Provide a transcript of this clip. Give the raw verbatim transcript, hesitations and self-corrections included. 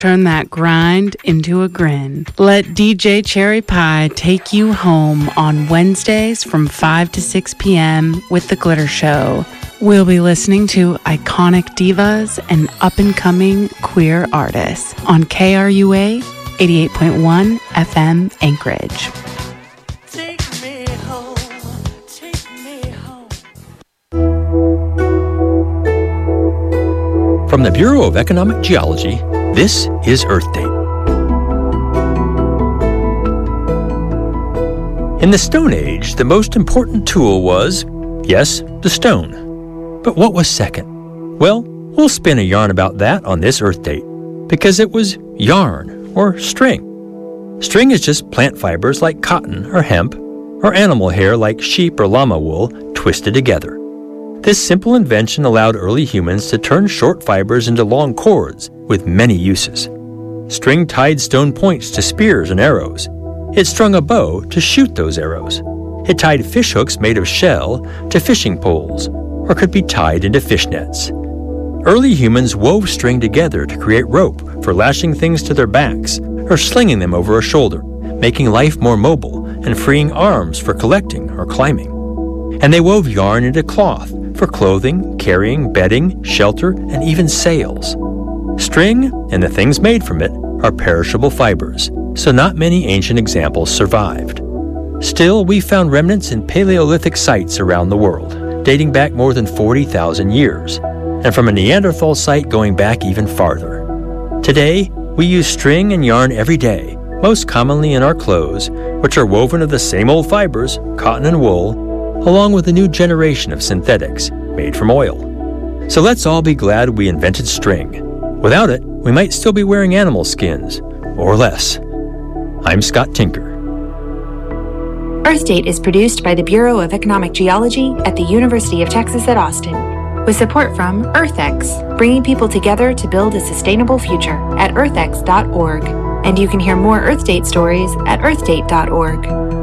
Turn that grind into a grin. Let D J Cherry Pie take you home on Wednesdays from five to six p.m. with The Glitter Show. We'll be listening to iconic divas and up-and-coming queer artists on K R U A eighty-eight point one F M Anchorage. Take me home, take me home. From the Bureau of Economic Geology, this is Earth Date. In the Stone Age, the most important tool was, yes, the stone. But what was second? Well, we'll spin a yarn about that on this Earth Date, because it was yarn, or string. String is just plant fibers like cotton or hemp, or animal hair like sheep or llama wool twisted together. This simple invention allowed early humans to turn short fibers into long cords with many uses. String tied stone points to spears and arrows. It strung a bow to shoot those arrows. It tied fish hooks made of shell to fishing poles, or could be tied into fish nets. Early humans wove string together to create rope for lashing things to their backs or slinging them over a shoulder, making life more mobile and freeing arms for collecting or climbing. And they wove yarn into cloth for clothing, carrying, bedding, shelter, and even sails. String and the things made from it are perishable fibers, so not many ancient examples survived. Still, we found remnants in Paleolithic sites around the world, dating back more than forty thousand years, and from a Neanderthal site going back even farther. Today, we use string and yarn every day, most commonly in our clothes, which are woven of the same old fibers, cotton and wool, along with a new generation of synthetics made from oil. So let's all be glad we invented string. Without it, we might still be wearing animal skins, or less. I'm Scott Tinker. Earth Date is produced by the Bureau of Economic Geology at the University of Texas at Austin, with support from EarthX, bringing people together to build a sustainable future at earth x dot org. And you can hear more Earth Date stories at earth date dot org.